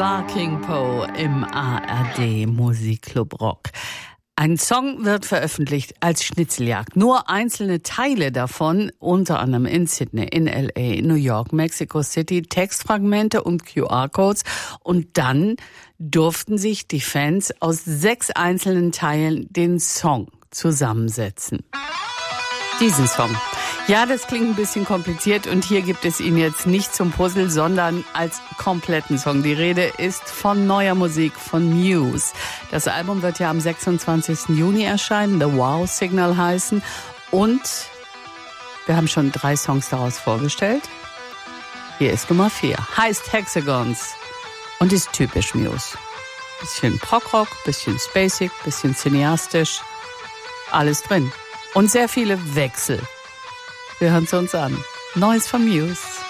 Larking Poe im ARD Musikclub Rock. Ein Song wird veröffentlicht als Schnitzeljagd. Nur einzelne Teile davon, unter anderem in Sydney, in LA, New York, Mexico City, Textfragmente und QR-Codes. Und dann durften sich die Fans aus 6 einzelnen Teilen den Song zusammensetzen. Diesen Song. Ja, das klingt ein bisschen kompliziert und hier gibt es ihn jetzt nicht zum Puzzle, sondern als kompletten Song. Die Rede ist von neuer Musik von Muse. Das Album wird ja am 26. Juni erscheinen, The Wow Signal heißen. Und wir haben schon 3 Songs daraus vorgestellt. Hier ist Nummer 4, heißt Hexagons und ist typisch Muse. Bisschen Prog-Rock, bisschen spacig, bisschen cineastisch, alles drin. Und sehr viele Wechsel. Wir hören es uns an. Neues von Muse.